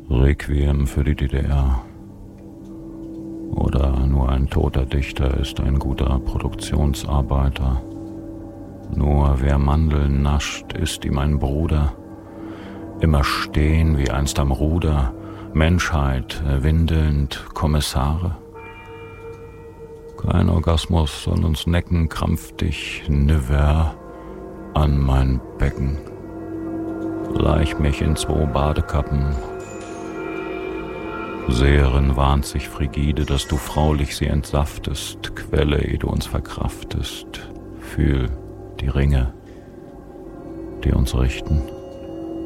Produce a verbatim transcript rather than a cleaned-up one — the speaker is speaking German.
Requiem für die D D R. Oder nur ein toter Dichter ist ein guter Produktionsarbeiter. Nur wer Mandeln nascht, ist ihm ein Bruder. Immer stehen wie einst am Ruder, Menschheit windelnd Kommissare. Kein Orgasmus soll uns necken, krampf dich never an mein Becken. Leich mich in zwei Badekappen. Seherin warnt sich frigide, dass du fraulich sie entsaftest, Quelle, ehe du uns verkraftest. Fühl die Ringe, die uns richten.